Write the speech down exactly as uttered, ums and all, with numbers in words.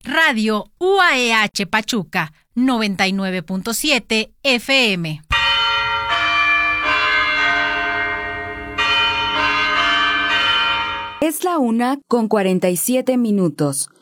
Radio U A E H Pachuca, noventa y nueve punto siete F M. Es la una con cuarenta y siete minutos.